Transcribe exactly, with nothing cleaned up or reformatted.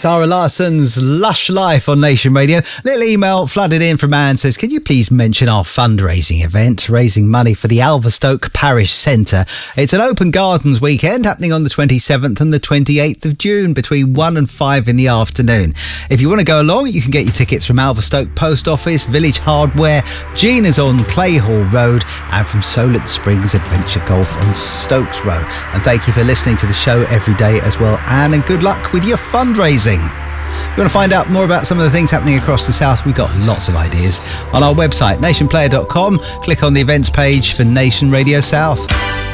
Tara Larson's Lush Life on Nation Radio. Little email flooded in from Anne, says, can you please mention our fundraising event, raising money for the Alverstoke Parish Centre? It's an open gardens weekend happening on the twenty-seventh and the twenty-eighth of June between one and five in the afternoon. If you want to go along, you can get your tickets from Alverstoke Post Office, Village Hardware, Gina's on Clayhall Road, and from Solent Springs Adventure Golf on Stokes Row. And thank you for listening to the show every day as well, Anne, and good luck with your fundraising. If you want to find out more about some of the things happening across the south, we've got lots of ideas on our website, nation player dot com. Click on the events page for Nation Radio South.